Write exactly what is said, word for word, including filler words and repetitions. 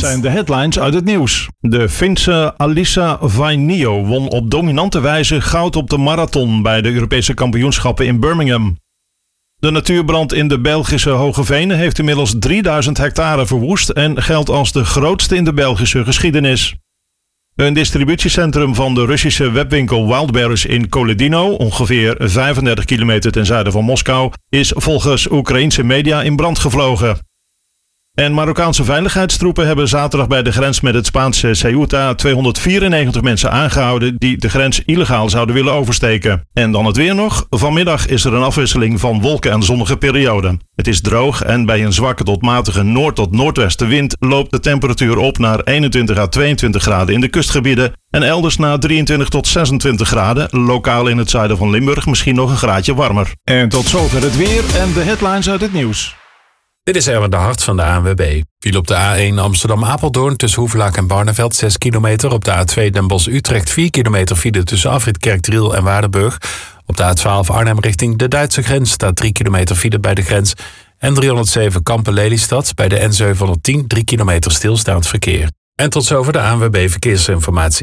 zijn de headlines uit het nieuws. De Finse Alisa Vainio won op dominante wijze goud op de marathon bij de Europese kampioenschappen in Birmingham. De natuurbrand in de Belgische Hoge Venen heeft inmiddels drieduizend hectare verwoest en geldt als de grootste in de Belgische geschiedenis. Een distributiecentrum van de Russische webwinkel Wildberries in Koledino, ongeveer vijfendertig kilometer ten zuiden van Moskou, is volgens Oekraïense media in brand gevlogen. En Marokkaanse veiligheidstroepen hebben zaterdag bij de grens met het Spaanse Ceuta tweehonderdvierennegentig mensen aangehouden die de grens illegaal zouden willen oversteken. En dan het weer nog. Vanmiddag is er een afwisseling van wolken en zonnige perioden. Het is droog en bij een zwakke tot matige noord- tot noordwestenwind loopt de temperatuur op naar eenentwintig à tweeëntwintig graden in de kustgebieden en elders naar drieëntwintig tot zesentwintig graden, lokaal in het zuiden van Limburg misschien nog een graadje warmer. En tot zover het weer en de headlines uit het nieuws. Dit is Erwin de Hart van de A N W B. Viel op de A één Amsterdam-Apeldoorn tussen Hoevelaak en Barneveld zes kilometer. Op de A twee Den Bosch-Utrecht vier kilometer file tussen Afrit Kerkdriel en Waardenburg. Op de A twaalf Arnhem richting de Duitse grens staat drie kilometer file bij de grens. En driehonderdzeven Kampen-Lelystad bij de N zevenhonderdtien drie kilometer stilstaand verkeer. En tot zover de A N W B Verkeersinformatie.